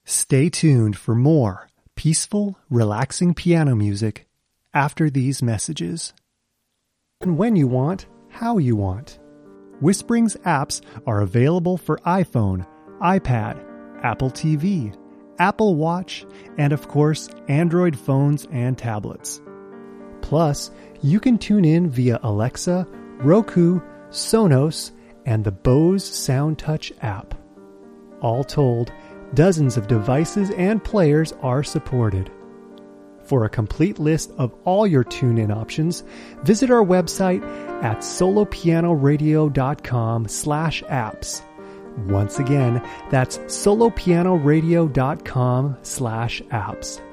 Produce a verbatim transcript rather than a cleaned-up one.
Stay tuned for more peaceful, relaxing piano music after these messages. And when you want, how you want. Whispering's apps are available for iPhone, iPad, Apple T V, Apple Watch, and of course, Android phones and tablets. Plus, you can tune in via Alexa, Roku, Sonos, and the Bose SoundTouch app. All told, dozens of devices and players are supported. For a complete list of all your tune-in options, visit our website at solopianoradio.com slash apps. Once again, that's solopianoradio.com slash apps.